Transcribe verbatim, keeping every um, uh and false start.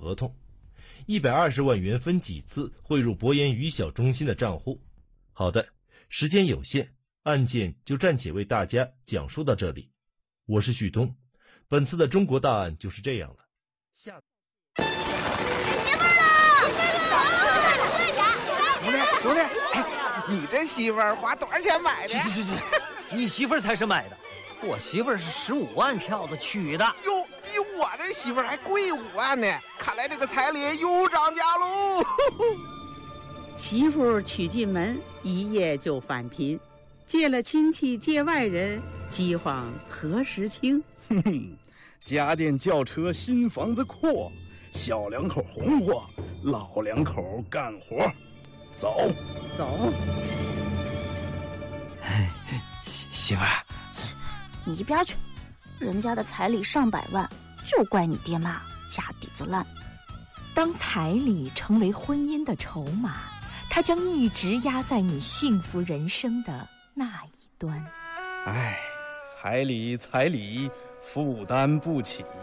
合同，一百二十万元分几次汇入博研于小中心的账户。好的，时间有限，案件就暂且为大家讲述到这里。我是旭东，本次的中国大案就是这样了。下兄弟兄弟，哎，你这媳妇儿花多少钱买的？ 去去去去，你媳妇儿才是买的，我媳妇儿是十五万票子娶的。 哟，比我的媳妇儿还贵五万呢！看来这个彩礼又涨价喽。 媳妇娶进门，一夜就返贫，借了亲戚借外人，饥荒何时清？ 哼哼，家电轿车新房子阔，小两口红火，老两口干活。走走。 媳媳妇儿， 你一边去！人家的彩礼上百万，就怪你爹妈家底子烂。 当彩礼成为婚姻的筹码，它将一直压在你幸福人生的那一端。 哎，彩礼彩礼，负担不起。